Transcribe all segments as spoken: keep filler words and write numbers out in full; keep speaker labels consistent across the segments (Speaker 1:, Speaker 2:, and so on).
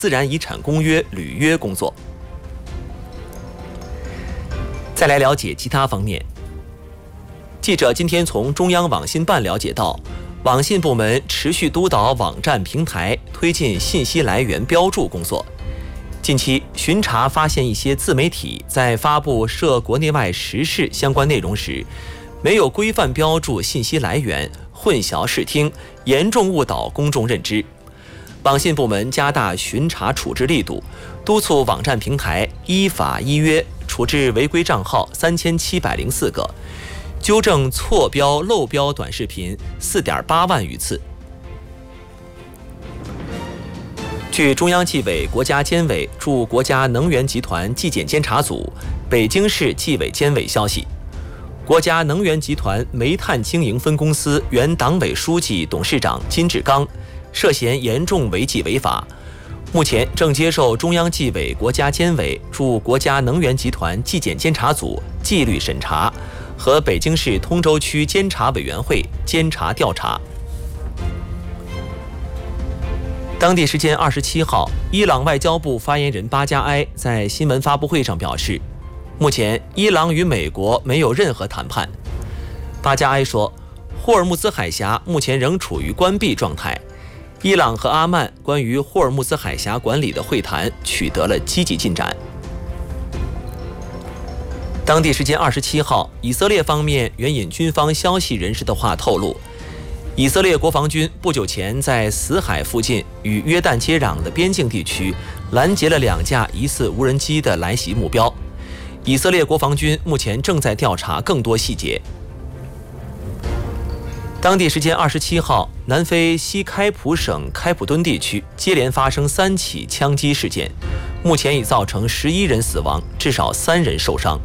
Speaker 1: 自然遗产公约履约工作。再来了解其他方面。记者今天从中央网信办了解到，网信部门持续督导网站平台推进信息来源标注工作。近期巡查发现一些自媒体在发布涉国内外时事相关内容时，没有规范标注信息来源，混淆视听，严重误导公众认知。网信部门加大巡查处置力度，督促网站平台依法依约处置违规账号三千七百零四个，纠正错标漏标短视频四点八万余次。据中央纪委国家监委驻国家能源集团纪检监察组、北京市纪委监委消息，国家能源集团煤炭经营分公司原党委书记、董事长金志刚涉嫌严重违纪违法，目前正接受中央纪委国家监委驻国家能源集团纪检监察组纪律审查和北京市通州区监察委员会监察调查。当地时间二十七号，伊朗外交部发言人巴加埃在新闻发布会上表示，目前伊朗与美国没有任何谈判。巴加埃说，霍尔木兹海峡目前仍处于关闭状态，伊朗和阿曼关于霍尔木兹海峡管理的会谈取得了积极进展。当地时间二十七号，以色列方面援引军方消息人士的话透露，以色列国防军不久前在死海附近与约旦接壤的边境地区拦截了两架疑似无人机的来袭目标。以色列国防军目前正在调查更多细节。当地时间二十七号，南非西开普省开普敦地区接连发生三起枪击事件，目前已造成十一人死亡，至少三人受伤。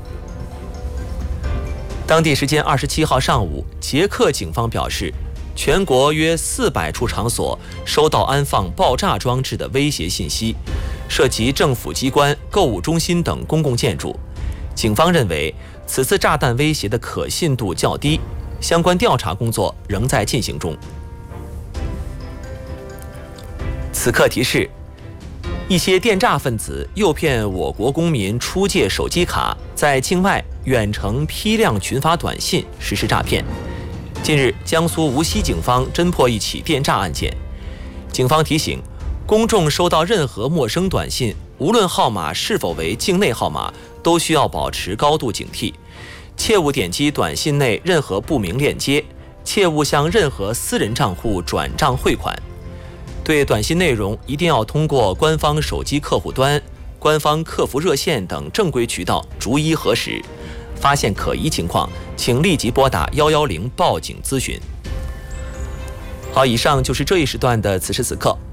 Speaker 1: 当地时间二十七号上午，捷克警方表示，全国约四百处场所收到安放爆炸装置的威胁信息，涉及政府机关、购物中心等公共建筑。警方认为，此次炸弹威胁的可信度较低，相关调查工作仍在进行中。此刻提示：一些电诈分子诱骗我国公民出借手机卡，在境外远程批量群发短信实施诈骗。近日，江苏无锡警方侦破一起电诈案件。警方提醒，公众收到任何陌生短信，无论号码是否为境内号码，都需要保持高度警惕，切勿点击短信内任何不明链接，切勿向任何私人账户转账汇款。对短信内容一定要通过官方手机客户端、官方客服热线等正规渠道逐一核实，发现可疑情况，请立即拨打一一零报警咨询。好，以上就是这一时段的此时此刻，